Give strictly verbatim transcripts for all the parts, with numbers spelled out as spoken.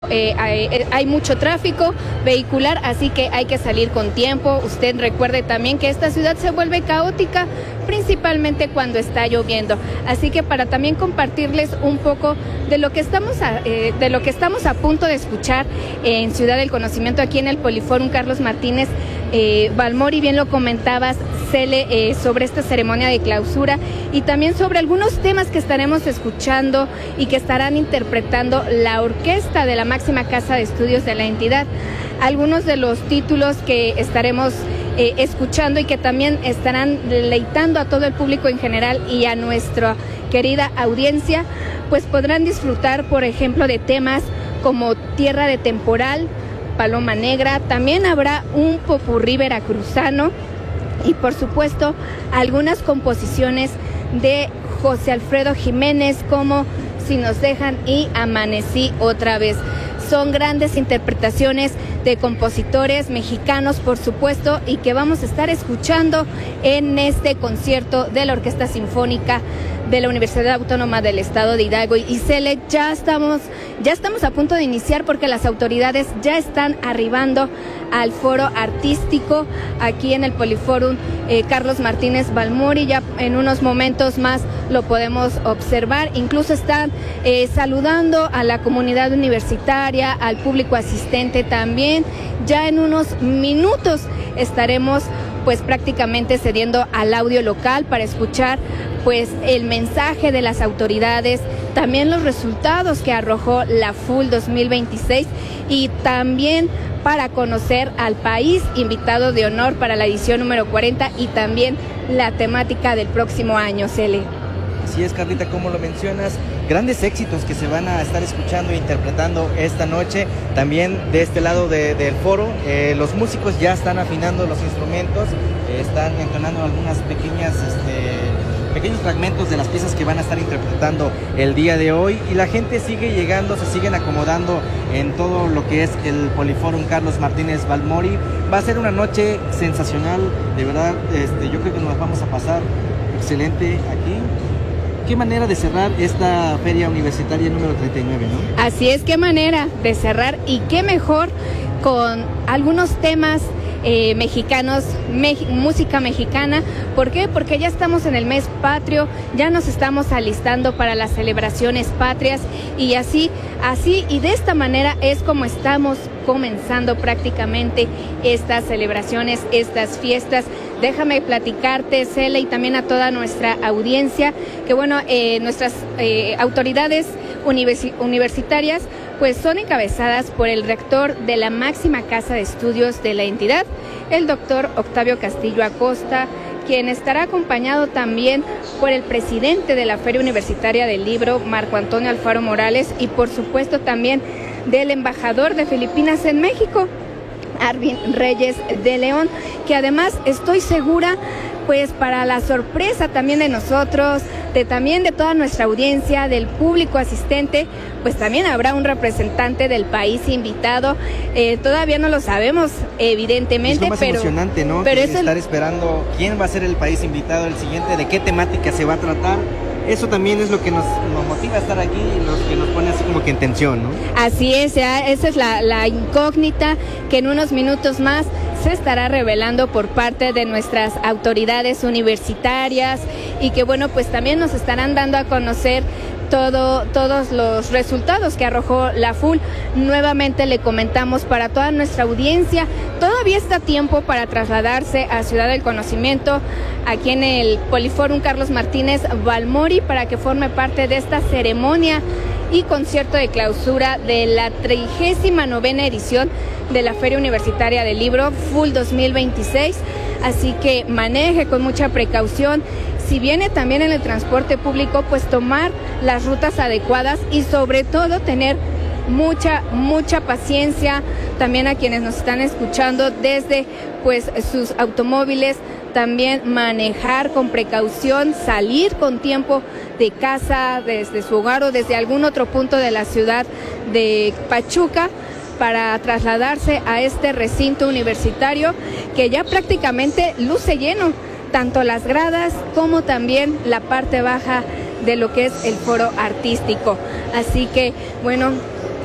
Eh, hay, hay mucho tráfico vehicular, así que hay que salir con tiempo. Usted recuerde también que esta ciudad se vuelve caótica, principalmente cuando está lloviendo. Así que para también compartirles un poco de lo que estamos a, eh, de lo que estamos a punto de escuchar en Ciudad del Conocimiento, aquí en el Poliforum Carlos Martínez eh, Balmori, bien lo comentabas, Cele, eh, sobre esta ceremonia de clausura y también sobre algunos temas que estaremos escuchando y que estarán interpretando la orquesta de la máxima casa de estudios de la entidad. Algunos de los títulos que estaremos eh, escuchando y que también estarán deleitando a todo el público en general y a nuestra querida audiencia, pues podrán disfrutar, por ejemplo, de temas como Tierra de Temporal, Paloma Negra. También habrá un popurrí veracruzano y, por supuesto, algunas composiciones de José Alfredo Jiménez, como Si nos dejan y Amanecí otra vez. Son grandes interpretaciones de compositores mexicanos, por supuesto, y que vamos a estar escuchando en este concierto de la Orquesta Sinfónica de la Universidad Autónoma del Estado de Hidalgo. Y Cele, ya estamos, ya estamos a punto de iniciar porque las autoridades ya están arribando al foro artístico aquí en el Poliforum eh, Carlos Martínez Balmori. Ya en unos momentos más lo podemos observar. Incluso están eh, saludando a la comunidad universitaria, al público asistente también. Ya en unos minutos estaremos pues prácticamente cediendo al audio local para escuchar pues el mensaje de las autoridades, también los resultados que arrojó la F U L dos mil veintiséis y también para conocer al país invitado de honor para la edición número cuarenta y también la temática del próximo año, Cele. Así es, Carlita, como lo mencionas, grandes éxitos que se van a estar escuchando e interpretando esta noche. También de este lado de, del foro, eh, los músicos ya están afinando los instrumentos, eh, están entonando algunas pequeñas, este, pequeños fragmentos de las piezas que van a estar interpretando el día de hoy, y la gente sigue llegando, se siguen acomodando en todo lo que es el Poliforum Carlos Martínez Balmori. Va a ser una noche sensacional, de verdad. Este, yo creo que nos vamos a pasar excelente aquí. Qué manera de cerrar esta feria universitaria número treinta y nueve, ¿no? Así es, qué manera de cerrar, y qué mejor con algunos temas eh, mexicanos, me, música mexicana. ¿Por qué? Porque ya estamos en el mes patrio, ya nos estamos alistando para las celebraciones patrias, y así, así y de esta manera es como estamos comenzando prácticamente estas celebraciones, estas fiestas. Déjame platicarte, Cele, y también a toda nuestra audiencia, que bueno, eh, nuestras eh, autoridades universi- universitarias pues son encabezadas por el rector de la máxima casa de estudios de la entidad, el doctor Octavio Castillo Acosta, quien estará acompañado también por el presidente de la Feria Universitaria del Libro, Marco Antonio Alfaro Morales, y por supuesto también del embajador de Filipinas en México, Arvin Reyes de León, que además estoy segura, pues para la sorpresa también de nosotros, de también de toda nuestra audiencia, del público asistente, pues también habrá un representante del país invitado. Eh, todavía no lo sabemos, evidentemente, es lo más pero emocionante, ¿no? Pero es eso estar esperando quién va a ser el país invitado, el siguiente, de qué temática se va a tratar. Eso también es lo que nos, nos motiva a estar aquí y lo que nos pone así como que en tensión, ¿no? Así es, ya, esa es la, la incógnita que en unos minutos más se estará revelando por parte de nuestras autoridades universitarias, y que bueno, pues también nos estarán dando a conocer todo, todos los resultados que arrojó la F U L. Nuevamente le comentamos para toda nuestra audiencia, todavía está tiempo para trasladarse a Ciudad del Conocimiento, aquí en el Poliforum Carlos Martínez Balmori, para que forme parte de esta ceremonia y concierto de clausura de la trigésima novena edición de la Feria Universitaria del Libro F U L dos mil veintiséis. Así que maneje con mucha precaución. Si viene también en el transporte público, pues tomar las rutas adecuadas y sobre todo tener mucha, mucha paciencia. También a quienes nos están escuchando desde pues sus automóviles, también manejar con precaución, salir con tiempo de casa, desde su hogar o desde algún otro punto de la ciudad de Pachuca, para trasladarse a este recinto universitario que ya prácticamente luce lleno, tanto las gradas como también la parte baja de lo que es el foro artístico. Así que, bueno,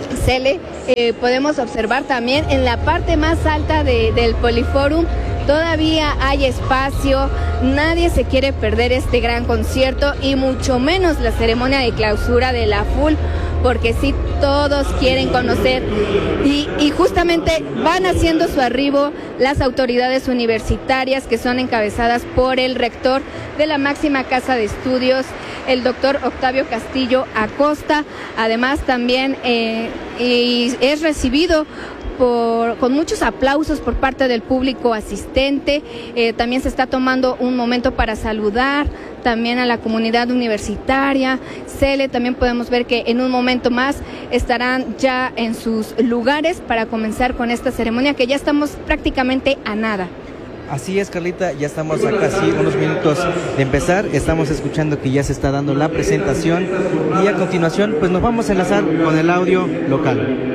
Cele, eh, podemos observar también en la parte más alta de, del Poliforum, todavía hay espacio, nadie se quiere perder este gran concierto y mucho menos la ceremonia de clausura de la F U L, porque sí, todos quieren conocer y, y justamente van haciendo su arribo las autoridades universitarias que son encabezadas por el rector de la máxima casa de estudios, el doctor Octavio Castillo Acosta. Además también eh, y es recibido Por, con muchos aplausos por parte del público asistente. Eh, también se está tomando un momento para saludar también a la comunidad universitaria. Cele, también podemos ver que en un momento más estarán ya en sus lugares para comenzar con esta ceremonia, que ya estamos prácticamente a nada. Así es, Carlita, ya estamos a casi unos minutos de empezar, estamos escuchando que ya se está dando la presentación y a continuación pues nos vamos a enlazar con el audio local.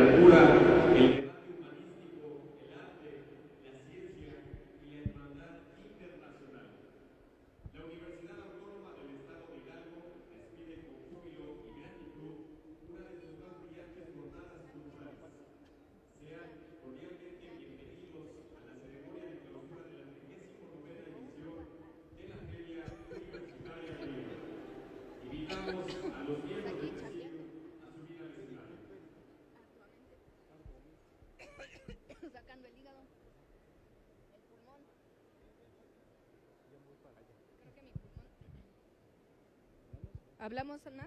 ¿Hablamos, Nat?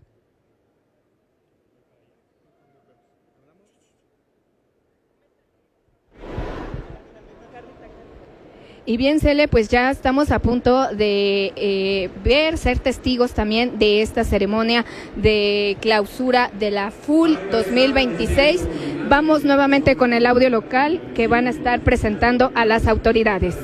Y bien, Cele, pues ya estamos a punto de eh, ver, ser testigos también de esta ceremonia de clausura de la F U L dos mil veintiséis. Vamos nuevamente con el audio local que van a estar presentando a las autoridades.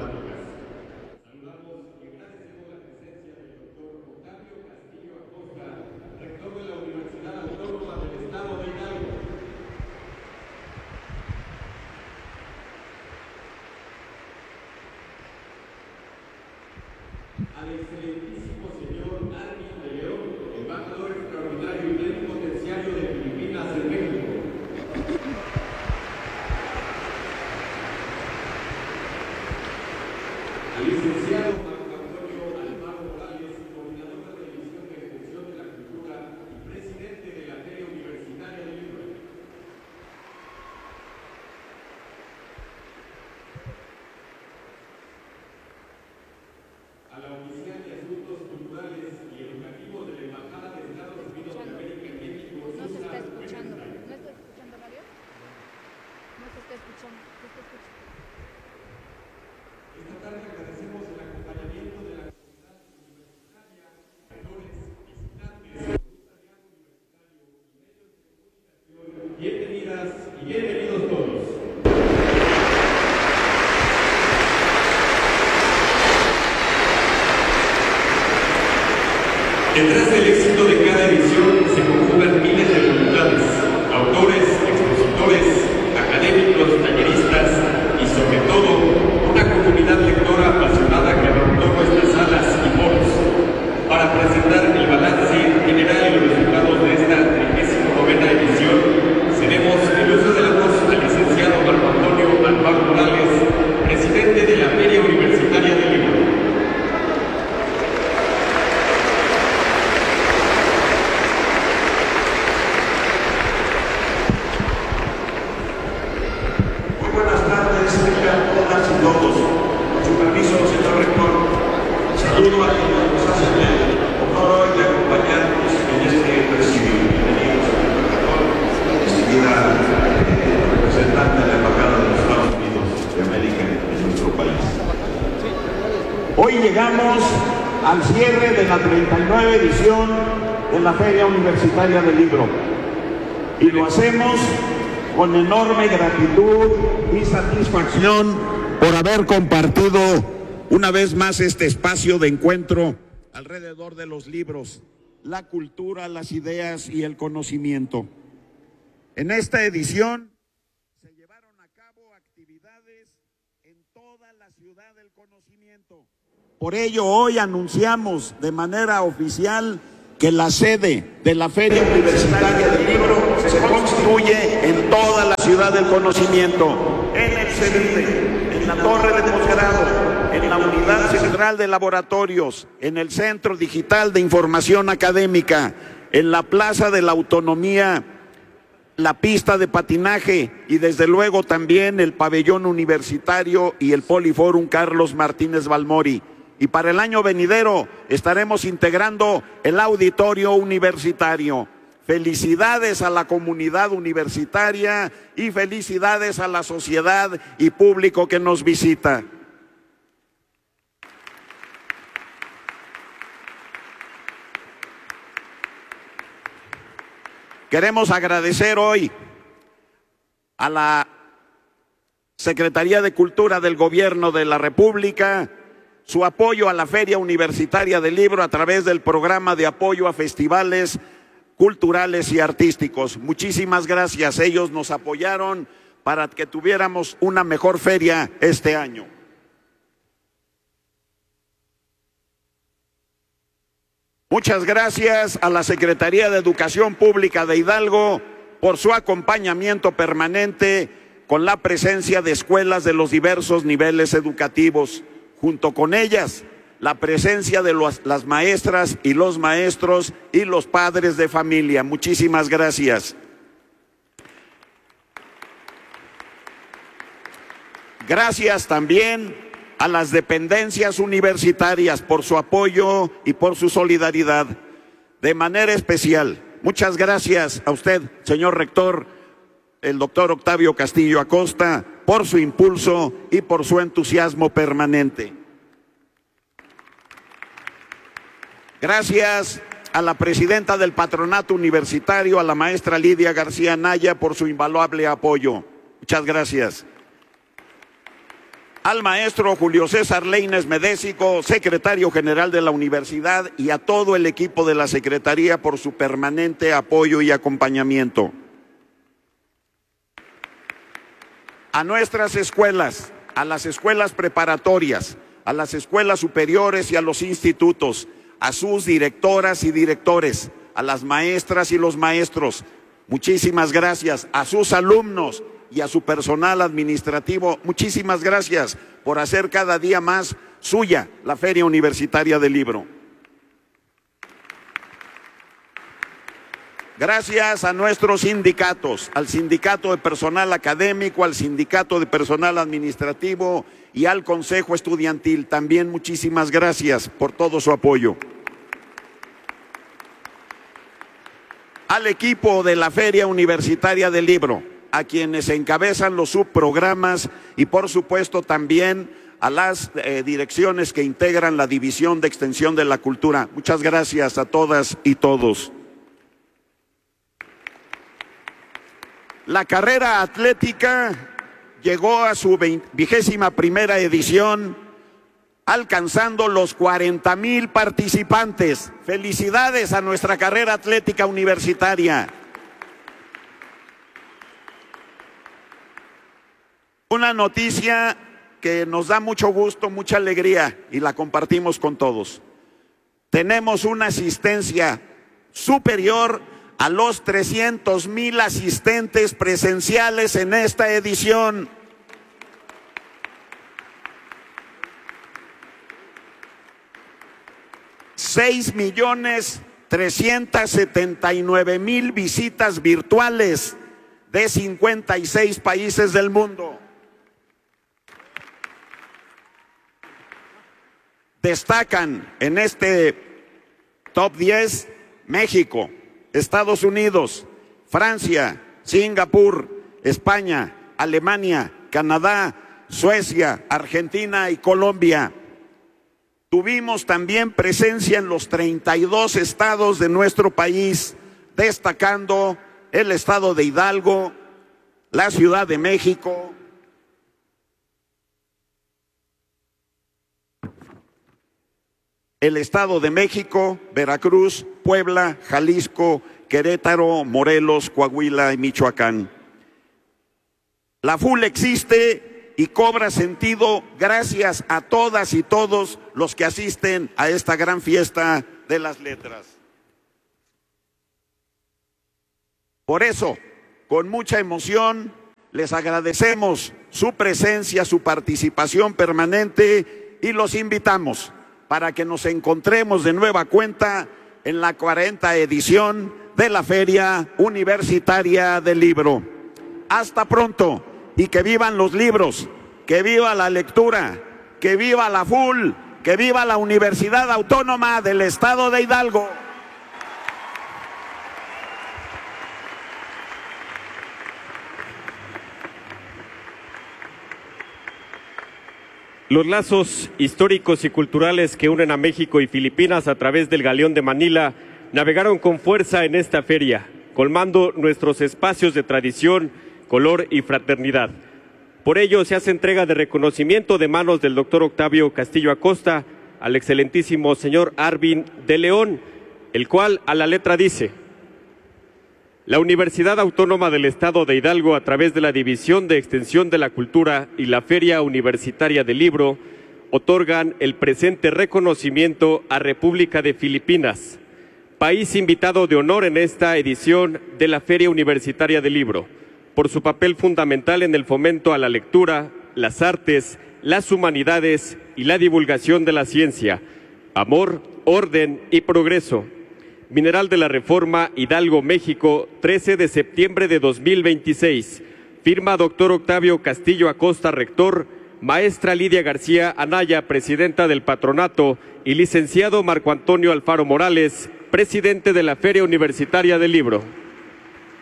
Al excelentísimo señor Armin de León, embajador extraordinario y plenipotenciario de Filipinas en México. Al licenciado Marco Antonio Alvaro Morales, coordinador de la División de Extensión de la Cultura y presidente de la Feria Universitaria del Libro. A la oficial de Asuntos Culturales y Educativos de la Embajada de Estados Unidos de América en México. No se está escuchando. ¿No está escuchando, Mario? No se está escuchando. ¿Se está escuchando? Esta tarde agradecemos el acompañamiento de la comunidad universitaria, rectores, visitantes, voluntariado universitario y medios de comunicación. Bienvenidas y bienvenidos todos. Detrás del éxito de cada edición se conjugan miles de voluntades, autores, expositores, académicos, talleristas y sobre todo una comunidad lectora apasionada que adoptó nuestras salas y foros para presentar el balance general y los resultados de esta trigésima novena edición. Cedemos el uso de la voz al licenciado Marco Antonio Alvaro Morales, presidente de la Feria Universitaria del Libro. Hoy llegamos al cierre de la treinta y nueve edición de la Feria Universitaria del Libro y lo hacemos con enorme gratitud y satisfacción por haber compartido una vez más este espacio de encuentro alrededor de los libros, la cultura, las ideas y el conocimiento. En esta edición se llevaron a cabo actividades en toda la ciudad del conocimiento. Por ello, hoy anunciamos de manera oficial que que la sede de la Feria Universitaria del Libro se constituye en toda la ciudad del conocimiento, en el CEDIDE, en la torre de posgrado, en la unidad central de laboratorios, en el Centro Digital de Información Académica, en la Plaza de la Autonomía, la pista de patinaje y desde luego también el pabellón universitario y el Poliforum Carlos Martínez Balmori. Y para el año venidero estaremos integrando el auditorio universitario. Felicidades a la comunidad universitaria y felicidades a la sociedad y público que nos visita. Queremos agradecer hoy a la Secretaría de Cultura del Gobierno de la República su apoyo a la Feria Universitaria del Libro a través del programa de apoyo a festivales culturales y artísticos. Muchísimas gracias. Ellos nos apoyaron para que tuviéramos una mejor feria este año. Muchas gracias a la Secretaría de Educación Pública de Hidalgo por su acompañamiento permanente con la presencia de escuelas de los diversos niveles educativos. Junto con ellas, la presencia de los, las maestras y los maestros y los padres de familia. Muchísimas gracias. Gracias también a las dependencias universitarias por su apoyo y por su solidaridad. De manera especial, muchas gracias a usted, señor rector, el doctor Octavio Castillo Acosta, por su impulso y por su entusiasmo permanente. Gracias a la presidenta del Patronato Universitario, a la maestra Lidia García Naya, por su invaluable apoyo. Muchas gracias. Al maestro Julio César Leines Medésico, secretario general de la universidad, y a todo el equipo de la Secretaría por su permanente apoyo y acompañamiento. A nuestras escuelas, a las escuelas preparatorias, a las escuelas superiores y a los institutos, a sus directoras y directores, a las maestras y los maestros, muchísimas gracias. A sus alumnos y a su personal administrativo, muchísimas gracias por hacer cada día más suya la Feria Universitaria del Libro. Gracias a nuestros sindicatos, al Sindicato de Personal Académico, al Sindicato de Personal Administrativo y al Consejo Estudiantil. También muchísimas gracias por todo su apoyo. Al equipo de la Feria Universitaria del Libro, a quienes encabezan los subprogramas y por supuesto también a las eh, direcciones que integran la División de Extensión de la Cultura. Muchas gracias a todas y todos. La carrera atlética llegó a su vigésima primera edición, alcanzando los cuarenta mil participantes. Felicidades a nuestra carrera atlética universitaria. Una noticia que nos da mucho gusto, mucha alegría y la compartimos con todos. Tenemos una asistencia superior a los trescientos mil asistentes presenciales en esta edición. seis millones trescientos setenta y nueve mil visitas virtuales de cincuenta y seis países del mundo. Destacan en este top diez México, Estados Unidos, Francia, Singapur, España, Alemania, Canadá, Suecia, Argentina y Colombia. Tuvimos también presencia en los treinta y dos estados de nuestro país, destacando el estado de Hidalgo, la Ciudad de México, el Estado de México, Veracruz, Puebla, Jalisco, Querétaro, Morelos, Coahuila y Michoacán. La F U L existe y cobra sentido gracias a todas y todos los que asisten a esta gran fiesta de las letras. Por eso, con mucha emoción, les agradecemos su presencia, su participación permanente y los invitamos para que nos encontremos de nueva cuenta en la cuarenta edición de la Feria Universitaria del Libro. Hasta pronto y que vivan los libros, que viva la lectura, que viva la F U L, que viva la Universidad Autónoma del Estado de Hidalgo. Los lazos históricos y culturales que unen a México y Filipinas a través del Galeón de Manila navegaron con fuerza en esta feria, colmando nuestros espacios de tradición, color y fraternidad. Por ello se hace entrega de reconocimiento de manos del doctor Octavio Castillo Acosta al excelentísimo señor Arvin de León, el cual a la letra dice: la Universidad Autónoma del Estado de Hidalgo, a través de la División de Extensión de la Cultura y la Feria Universitaria del Libro, otorgan el presente reconocimiento a República de Filipinas, país invitado de honor en esta edición de la Feria Universitaria del Libro, por su papel fundamental en el fomento a la lectura, las artes, las humanidades y la divulgación de la ciencia, amor, orden y progreso. Mineral de la Reforma, Hidalgo, México, trece de septiembre de dos mil veintiséis. Firma doctor Octavio Castillo Acosta, rector, maestra Lidia García Anaya, presidenta del patronato, y licenciado Marco Antonio Alfaro Morales, presidente de la Feria Universitaria del Libro.